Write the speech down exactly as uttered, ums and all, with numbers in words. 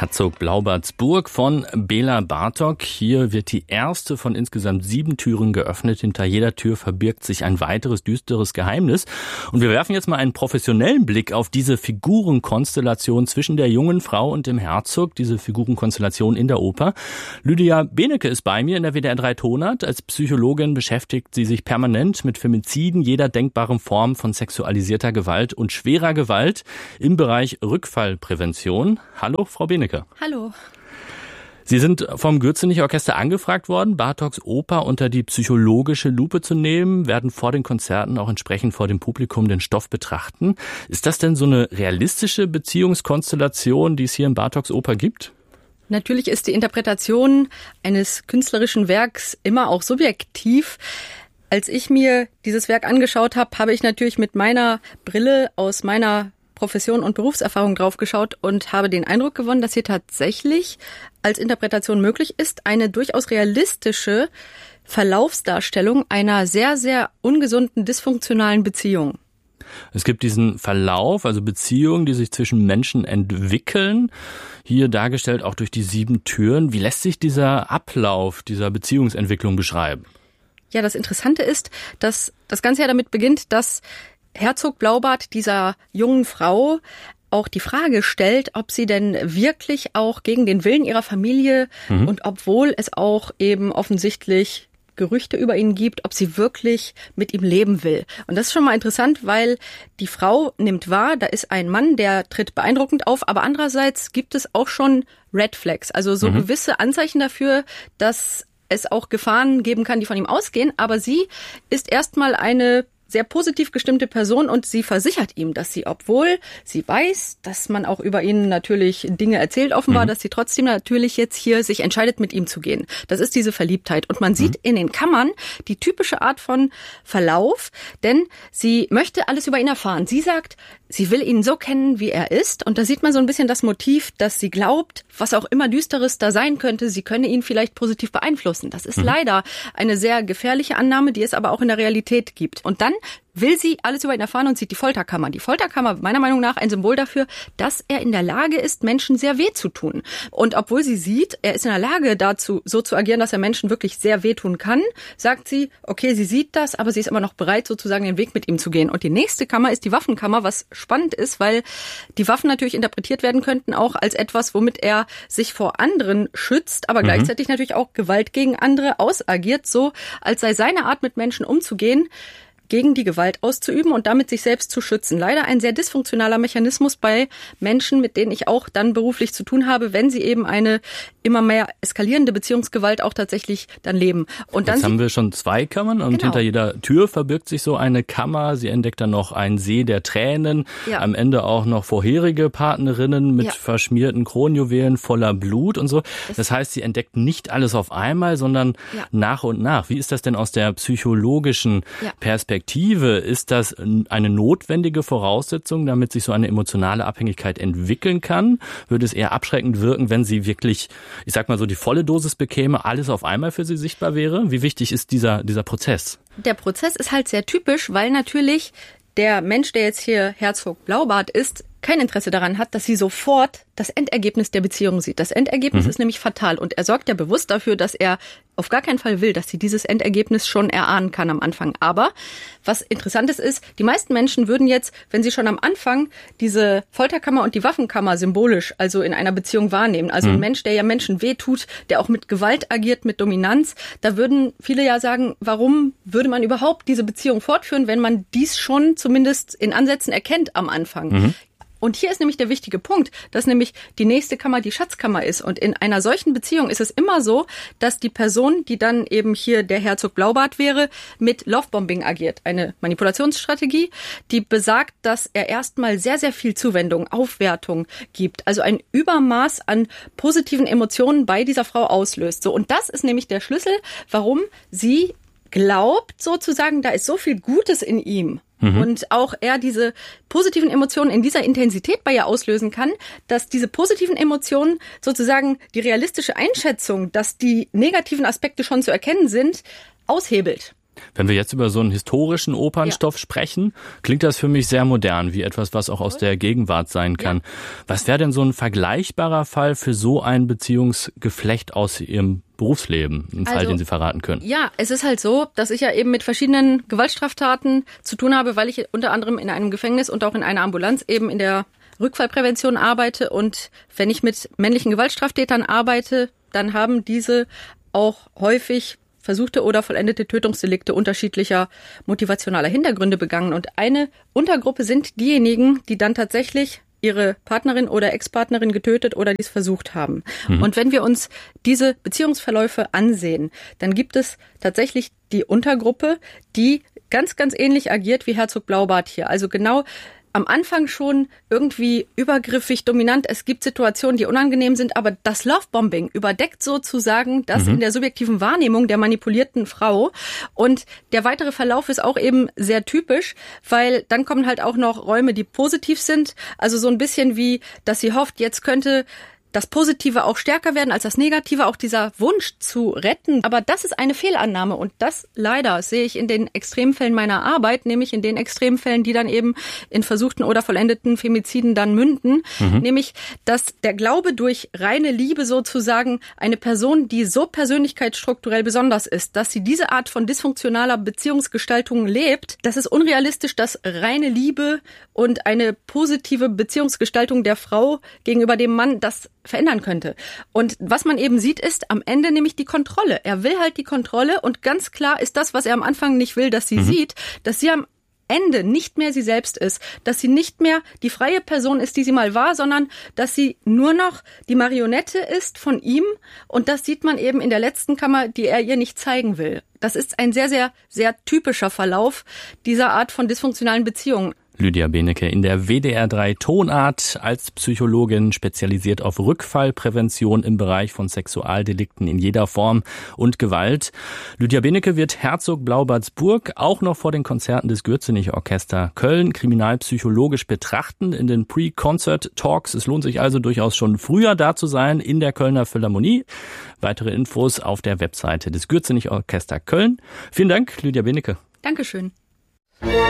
Herzog Blaubarts Burg von Bela Bartok. Hier wird die erste von insgesamt sieben Türen geöffnet. Hinter jeder Tür verbirgt sich ein weiteres düsteres Geheimnis. Und wir werfen jetzt mal einen professionellen Blick auf diese Figurenkonstellation zwischen der jungen Frau und dem Herzog. Diese Figurenkonstellation in der Oper. Lydia Benecke ist bei mir in der W D R drei Tonart. Als Psychologin beschäftigt sie sich permanent mit Femiziden, jeder denkbaren Form von sexualisierter Gewalt und schwerer Gewalt im Bereich Rückfallprävention. Hallo, Frau Benecke. Hallo. Sie sind vom Gürzenich-Orchester angefragt worden, Bartoks Oper unter die psychologische Lupe zu nehmen, werden vor den Konzerten auch entsprechend vor dem Publikum den Stoff betrachten. Ist das denn so eine realistische Beziehungskonstellation, die es hier in Bartoks Oper gibt? Natürlich ist die Interpretation eines künstlerischen Werks immer auch subjektiv. Als ich mir dieses Werk angeschaut habe, habe ich natürlich mit meiner Brille aus meiner Profession und Berufserfahrung drauf geschaut und habe den Eindruck gewonnen, dass hier tatsächlich als Interpretation möglich ist, eine durchaus realistische Verlaufsdarstellung einer sehr, sehr ungesunden, dysfunktionalen Beziehung. Es gibt diesen Verlauf, also Beziehungen, die sich zwischen Menschen entwickeln, hier dargestellt auch durch die sieben Türen. Wie lässt sich dieser Ablauf dieser Beziehungsentwicklung beschreiben? Ja, das Interessante ist, dass das Ganze ja damit beginnt, dass Herzog Blaubart dieser jungen Frau auch die Frage stellt, ob sie denn wirklich auch gegen den Willen ihrer Familie mhm. und obwohl es auch eben offensichtlich Gerüchte über ihn gibt, ob sie wirklich mit ihm leben will. Und das ist schon mal interessant, weil die Frau nimmt wahr, da ist ein Mann, der tritt beeindruckend auf, aber andererseits gibt es auch schon Red Flags, also so mhm. gewisse Anzeichen dafür, dass es auch Gefahren geben kann, die von ihm ausgehen. Aber sie ist erstmal eine sehr positiv gestimmte Person und sie versichert ihm, dass sie, obwohl sie weiß, dass man auch über ihn natürlich Dinge erzählt offenbar, mhm. dass sie trotzdem natürlich jetzt hier sich entscheidet, mit ihm zu gehen. Das ist diese Verliebtheit. Und man sieht mhm. in den Kammern die typische Art von Verlauf, denn sie möchte alles über ihn erfahren. Sie sagt, sie will ihn so kennen, wie er ist. Und da sieht man so ein bisschen das Motiv, dass sie glaubt, was auch immer Düsteres da sein könnte, sie könne ihn vielleicht positiv beeinflussen. Das ist mhm. leider eine sehr gefährliche Annahme, die es aber auch in der Realität gibt. Und dann will sie alles über ihn erfahren und sieht die Folterkammer. Die Folterkammer, meiner Meinung nach, ein Symbol dafür, dass er in der Lage ist, Menschen sehr weh zu tun. Und obwohl sie sieht, er ist in der Lage dazu, so zu agieren, dass er Menschen wirklich sehr wehtun kann, sagt sie, okay, sie sieht das, aber sie ist immer noch bereit, sozusagen den Weg mit ihm zu gehen. Und die nächste Kammer ist die Waffenkammer, was spannend ist, weil die Waffen natürlich interpretiert werden könnten auch als etwas, womit er sich vor anderen schützt, aber mhm. gleichzeitig natürlich auch Gewalt gegen andere ausagiert, so als sei seine Art, mit Menschen umzugehen, gegen die Gewalt auszuüben und damit sich selbst zu schützen. Leider ein sehr dysfunktionaler Mechanismus bei Menschen, mit denen ich auch dann beruflich zu tun habe, wenn sie eben eine immer mehr eskalierende Beziehungsgewalt auch tatsächlich dann leben. Und dann Jetzt haben wir schon zwei Kammern und genau. hinter jeder Tür verbirgt sich so eine Kammer. Sie entdeckt dann noch einen See der Tränen, ja. am Ende auch noch vorherige Partnerinnen mit ja. verschmierten Kronjuwelen voller Blut und so. Das heißt, sie entdeckt nicht alles auf einmal, sondern ja. nach und nach. Wie ist das denn aus der psychologischen ja. Perspektive? Ist das eine notwendige Voraussetzung, damit sich so eine emotionale Abhängigkeit entwickeln kann? Würde es eher abschreckend wirken, wenn sie wirklich, ich sag mal so, die volle Dosis bekäme, alles auf einmal für sie sichtbar wäre? Wie wichtig ist dieser, dieser Prozess? Der Prozess ist halt sehr typisch, weil natürlich der Mensch, der jetzt hier Herzog Blaubart ist, kein Interesse daran hat, dass sie sofort das Endergebnis der Beziehung sieht. Das Endergebnis mhm. ist nämlich fatal und er sorgt ja bewusst dafür, dass er auf gar keinen Fall will, dass sie dieses Endergebnis schon erahnen kann am Anfang. Aber was Interessantes ist, die meisten Menschen würden jetzt, wenn sie schon am Anfang diese Folterkammer und die Waffenkammer symbolisch, also in einer Beziehung wahrnehmen, also mhm. ein Mensch, der ja Menschen wehtut, der auch mit Gewalt agiert, mit Dominanz, da würden viele ja sagen, warum würde man überhaupt diese Beziehung fortführen, wenn man dies schon zumindest in Ansätzen erkennt am Anfang. Mhm. Und hier ist nämlich der wichtige Punkt, dass nämlich die nächste Kammer die Schatzkammer ist. Und in einer solchen Beziehung ist es immer so, dass die Person, die dann eben hier der Herzog Blaubart wäre, mit Lovebombing agiert. Eine Manipulationsstrategie, die besagt, dass er erstmal sehr, sehr viel Zuwendung, Aufwertung gibt. Also ein Übermaß an positiven Emotionen bei dieser Frau auslöst. So, und das ist nämlich der Schlüssel, warum sie glaubt sozusagen, da ist so viel Gutes in ihm. Mhm. Und auch er diese positiven Emotionen in dieser Intensität bei ihr auslösen kann, dass diese positiven Emotionen sozusagen die realistische Einschätzung, dass die negativen Aspekte schon zu erkennen sind, aushebelt. Wenn wir jetzt über so einen historischen Opernstoff ja. sprechen, klingt das für mich sehr modern, wie etwas, was auch aus der Gegenwart sein kann. Ja. Was wäre denn so ein vergleichbarer Fall für so ein Beziehungsgeflecht aus Ihrem Berufsleben, ein Fall, also, den Sie verraten können? Ja, es ist halt so, dass ich ja eben mit verschiedenen Gewaltstraftaten zu tun habe, weil ich unter anderem in einem Gefängnis und auch in einer Ambulanz eben in der Rückfallprävention arbeite. Und wenn ich mit männlichen Gewaltstraftätern arbeite, dann haben diese auch häufig versuchte oder vollendete Tötungsdelikte unterschiedlicher motivationaler Hintergründe begangen. Und eine Untergruppe sind diejenigen, die dann tatsächlich ihre Partnerin oder Ex-Partnerin getötet oder dies versucht haben. Mhm. Und wenn wir uns diese Beziehungsverläufe ansehen, dann gibt es tatsächlich die Untergruppe, die ganz, ganz ähnlich agiert wie Herzog Blaubart hier. Also genau am Anfang schon irgendwie übergriffig, dominant. Es gibt Situationen, die unangenehm sind, aber das Lovebombing überdeckt sozusagen das mhm. in der subjektiven Wahrnehmung der manipulierten Frau. Und der weitere Verlauf ist auch eben sehr typisch, weil dann kommen halt auch noch Räume, die positiv sind. Also so ein bisschen wie, dass sie hofft, jetzt könnte das Positive auch stärker werden als das Negative, auch dieser Wunsch zu retten. Aber das ist eine Fehlannahme und das leider sehe ich in den Extremfällen meiner Arbeit, nämlich in den Extremfällen, die dann eben in versuchten oder vollendeten Femiziden dann münden. Mhm. Nämlich, dass der Glaube durch reine Liebe sozusagen eine Person, die so persönlichkeitsstrukturell besonders ist, dass sie diese Art von dysfunktionaler Beziehungsgestaltung lebt, das ist unrealistisch, dass reine Liebe und eine positive Beziehungsgestaltung der Frau gegenüber dem Mann das verändern könnte. Und was man eben sieht, ist am Ende nämlich die Kontrolle. Er will halt die Kontrolle und ganz klar ist das, was er am Anfang nicht will, dass sie mhm. sieht, dass sie am Ende nicht mehr sie selbst ist, dass sie nicht mehr die freie Person ist, die sie mal war, sondern dass sie nur noch die Marionette ist von ihm und das sieht man eben in der letzten Kammer, die er ihr nicht zeigen will. Das ist ein sehr, sehr, sehr typischer Verlauf dieser Art von dysfunktionalen Beziehungen. Lydia Benecke in der W D R drei Tonart als Psychologin, spezialisiert auf Rückfallprävention im Bereich von Sexualdelikten in jeder Form und Gewalt. Lydia Benecke wird Herzog Blaubarts Burg auch noch vor den Konzerten des Gürzenich-Orchester Köln kriminalpsychologisch betrachten in den Pre-Concert-Talks. Es lohnt sich also durchaus schon früher da zu sein in der Kölner Philharmonie. Weitere Infos auf der Webseite des Gürzenich-Orchester Köln. Vielen Dank, Lydia Benecke. Dankeschön.